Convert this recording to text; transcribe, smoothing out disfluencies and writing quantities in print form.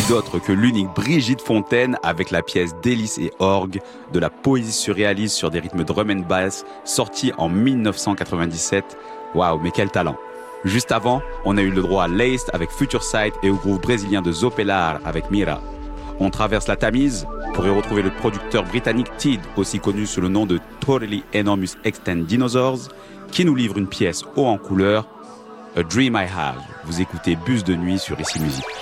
d'autre que l'unique Brigitte Fontaine avec la pièce Délices et orgue de la poésie surréaliste sur des rythmes drum and bass sortie en 1997. Waouh, mais quel talent! Juste avant, on a eu le droit à Laced avec Future Sight et au groupe brésilien de Zopelar avec Mira. On traverse la Tamise pour y retrouver le producteur britannique Tid, aussi connu sous le nom de Totally Enormous Extend Dinosaurs, qui nous livre une pièce haut en couleur, A Dream I Have. Vous écoutez Bus de nuit sur Ici Musique.